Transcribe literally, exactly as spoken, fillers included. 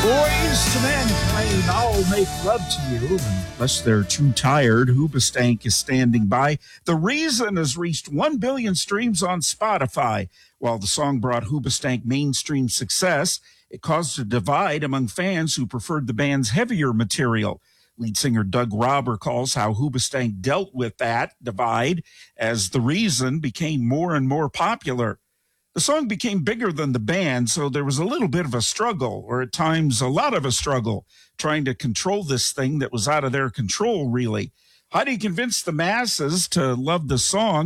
Boys to men playing I'll Make Love to You. Unless they're too tired, Hoobastank is standing by. The Reason has reached one billion streams on Spotify. While the song brought Hoobastank mainstream success, it caused a divide among fans who preferred the band's heavier material. Lead singer Doug Robb recalls how Hoobastank dealt with that divide as The Reason became more and more popular. The song became bigger than the band, so there was a little bit of a struggle, or at times a lot of a struggle, trying to control this thing that was out of their control, really. How do you convince the masses to love the song